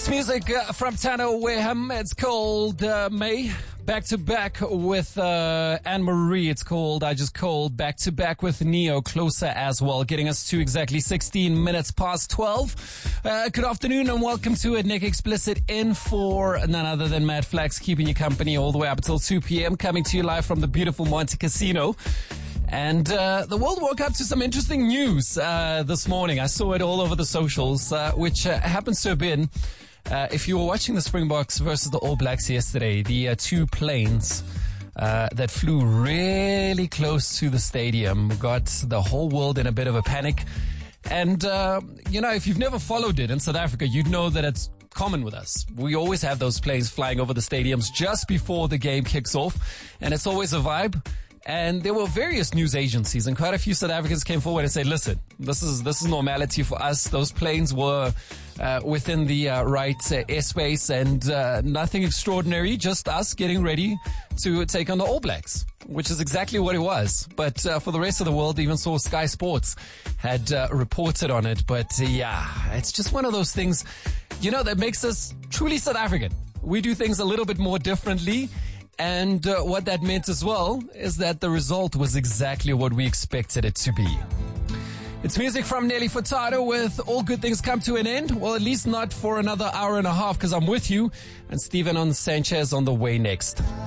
This music from Tano Weham, it's called May. Back to back with Anne Marie, it's called I Just Called. Back to back with Neo, Closer as well, getting us to exactly 16 minutes past 12. Good afternoon and welcome to it. Nick Explicit in for none other than Matt Flax, keeping you company all the way up until 2 p.m. Coming to you live from the beautiful Monte Casino. And the world woke up to some interesting news this morning. I saw it all over the socials, which happens to have been, if you were watching the Springboks versus the All Blacks yesterday, the two planes that flew really close to the stadium got the whole world in a bit of a panic. And, if you've never followed it in South Africa, you'd know that it's common with us. We always have those planes flying over the stadiums just before the game kicks off, and it's always a vibe. And there were various news agencies, and quite a few South Africans came forward and said, listen, this is normality for us. Those planes were within the right airspace, and nothing extraordinary, just us getting ready to take on the All Blacks, which is exactly what it was. But for the rest of the world, even saw Sky Sports had reported on it. But it's just one of those things, that makes us truly South African. We do things a little bit more differently. And what that meant as well is that the result was exactly what we expected it to be. It's music from Nelly Furtado with All Good Things Come to an End. Well, at least not for another hour and a half, because I'm with you. And Steven on Sanchez on the way next.